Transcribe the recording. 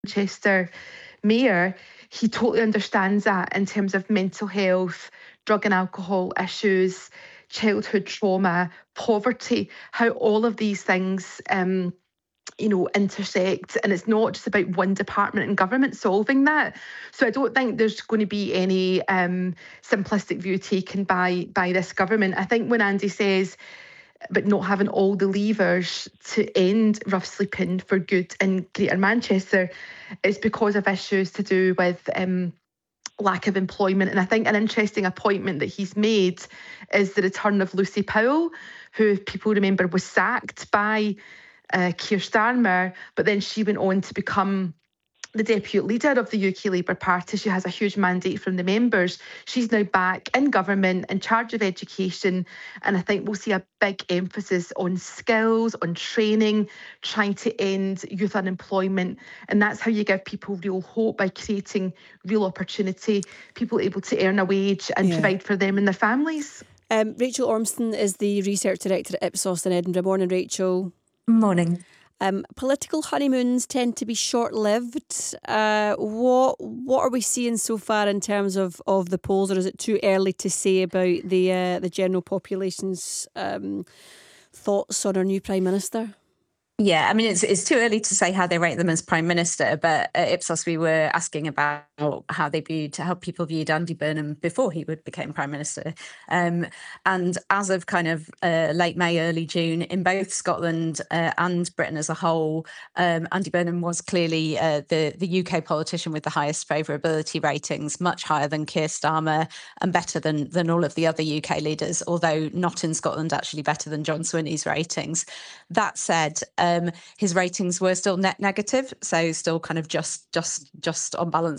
Manchester mayor, he totally understands that in terms of mental health, drug and alcohol issues, childhood trauma, poverty, how all of these things intersect, and it's not just about one department in government solving that. So I don't think there's going to be any simplistic view taken by this government. I think when Andy says but not having all the levers to end rough sleeping for good in Greater Manchester is because of issues to do with lack of employment. And I think an interesting appointment that he's made is the return of Lucy Powell, who, if people remember, was sacked by Keir Starmer, but then she went on to become the deputy leader of the UK Labour Party. She has a huge mandate from the members. She's now back in government, in charge of education. And I think we'll see a big emphasis on skills, on training, trying to end youth unemployment. And that's how you give people real hope, by creating real opportunity, people able to earn a wage and provide for them and their families. Rachel Ormston is the research director at Ipsos in Edinburgh. Morning, Rachel. Morning. Political honeymoons tend to be short-lived. What are we seeing so far in terms of the polls, or is it too early to say about the general population's thoughts on our new Prime Minister? Yeah, I mean, it's too early to say how they rate them as Prime Minister, but at Ipsos we were asking about how people viewed Andy Burnham before he became Prime Minister. And as of kind of late May, early June, in both Scotland and Britain as a whole, Andy Burnham was clearly the UK politician with the highest favourability ratings, much higher than Keir Starmer and better than all of the other UK leaders, although not in Scotland, actually better than John Swinney's ratings. That said, his ratings were still net negative, so still kind of just on balance